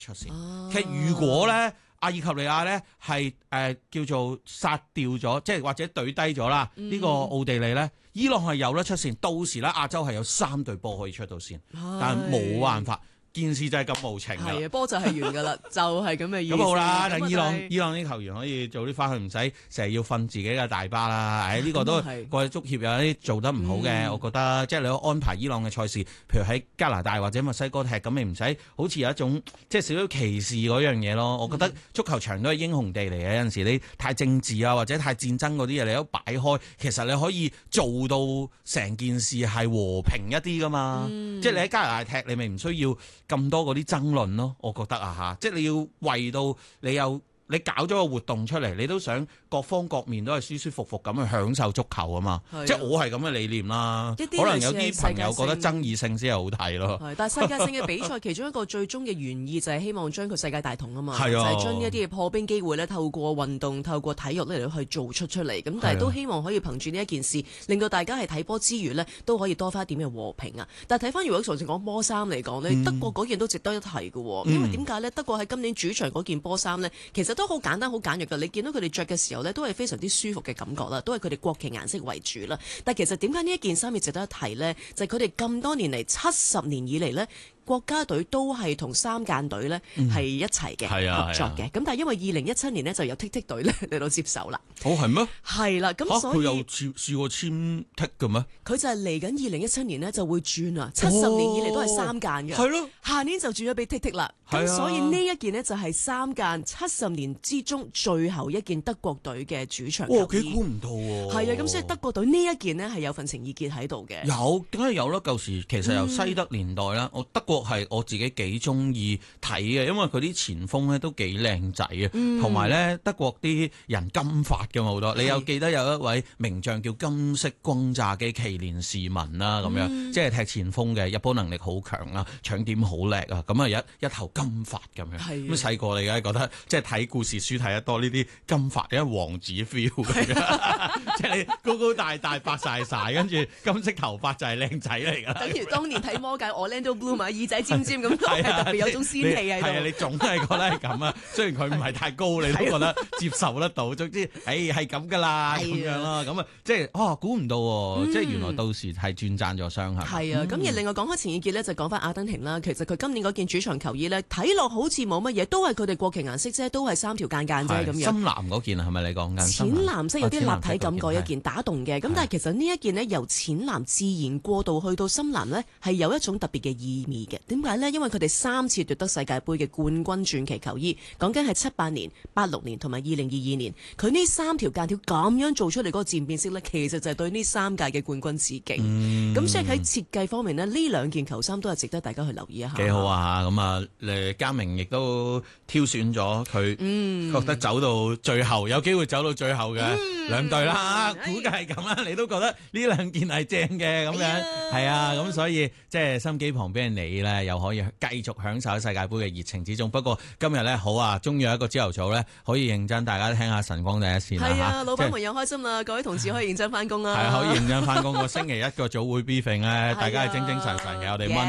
出線。其實如果咧阿爾及利亞咧係叫做殺掉咗，即係或者對低咗啦，呢個奧地利咧，伊朗係有得出線。到時咧亞洲係有3隊波可以出到線，但係冇辦法。件事就係咁無情㗎， 係啊，波就係完㗎啦，就係咁嘅意思。 咁好啦，等伊朗啲球員可以早啲翻去，唔使成日要瞓自己嘅大巴啦。呢個都國際足協有啲做得唔好嘅，我覺得即係你安排伊朗嘅賽事，譬如喺加拿大或者墨西哥踢，咁你唔使好似有一種即係少少歧視嗰樣嘢咯。我覺得足球場都係英雄地嚟嘅，有陣時你太政治啊或者太戰爭嗰啲嘢你都擺開，其實你可以做到成件事係和平一啲㗎嘛。即係你喺加拿大踢，你咪唔需要咁多嗰啲爭論咯，我覺得即係你要為到你搞咗個活動出嚟，你都想各方各面都係舒舒服服咁去享受足球啊嘛。即係我係咁嘅理念啦。可能有啲朋友覺得爭議性先係好睇咯。 但係世界性嘅比賽其中一個最終嘅原意就係希望將佢世界大同啊嘛。就係將呢一啲嘅破冰機會咧，透過運動、透過體育咧嚟去做出嚟。咁但係都希望可以憑住呢一件事，令到大家係睇波之餘呢，都可以多翻一點嘅和平啊。但係睇翻如果上次講波衫嚟講呢，德國嗰件都值得一提嘅。因為點解呢？德國喺今年主場嗰件波衫呢，其實都好簡單、好簡約㗎。你見到佢哋着嘅時候呢，都係非常之舒服嘅感覺啦，都係佢哋國旗顏色為主啦。但係其實點解呢一件衫要值得一提呢？就係佢哋咁多年嚟70年以嚟呢，國家隊都係同3間隊呢係一齊嘅合作嘅。咁但係因為2017年呢，就有踢隊呢嚟到接手啦。 係咩？ 係啦，咁所以佢有試過簽踢嘅咩？ 佢就係嚟緊2017年呢就會轉啊。70年以嚟都係3間嘅，係咯。下年就轉咗俾踢啦。咁所以呢一件呢，就係3間70年之中最後一件德國隊嘅主場球衣。 幾估唔到喎！ 係啊，咁所以德國隊呢一件呢，係有份情意結喺度嘅。 有，梗係有啦。舊時其實由西德年代啦，德國係我自己幾中意睇嘅，因為佢啲前鋒咧都幾靚仔啊，同埋咧德國啲人金髮嘅好多。你有記得有一位名將叫金色轟炸機奇連士文啦，咁樣即係踢前鋒嘅，入波能力好強啦，搶點好叻啊，咁啊一頭金髮咁樣。咁細個你梗係覺得即係睇故事書睇得多呢啲金髮，因為王子 feel 咁樣，即係你高高大大白晒，跟住金色頭髮就係靚仔嚟㗎。 等於當年睇魔戒 Orlando Bloom 耳仔尖尖咁，都係特別有種仙氣喺度。係啊， 你總係覺得係咁啊。雖然佢唔係太高，你都覺得接受得到。總之，係咁㗎啦，咁樣啦。咁啊，即係估唔到喎，即係原來到時係轉贊咗傷係。係啊，咁而另外講開情意結咧，就講翻阿根廷啦。其實佢今年嗰件主場球衣咧，睇落好似冇乜嘢，都係佢哋國旗顏色啫，都係3條間啫咁樣。深藍嗰件係咪你講緊？ 淺藍色有啲立體感嗰一件打動嘅，咁但係其實呢一件呢，由淺藍自然過渡去到深藍呢，係有一種特別嘅意味嘅。點解呢？因為佢哋3次奪得世界盃嘅冠軍傳奇球衣，講緊係78年、86年同埋2022年，佢呢3條間條咁樣做出嚟嗰個漸變色呢，其實就係對呢3屆嘅冠軍致敬。咁所以喺設計方面呢，呢2件球衫都係值得大家去留意一下。 幾好啊！咁啊，嘉明亦都挑選咗佢，覺得走到最後有機會走到最後嘅2隊啦，估計係咁啦。你都覺得呢2件係正嘅咁樣，係啊，咁所以即係心機旁邊嘅你咧，又可以繼續享受喺世界盃嘅熱情之中。不過今日咧好啊，終於有一個朝頭早咧可以認真大家聽下晨光第一線啦。 係啊，老闆們又開心啦，各位同事可以認真翻工啦。 係可以認真翻工。個星期一個早會 briefing 咧，大家係精精神神嘅，我哋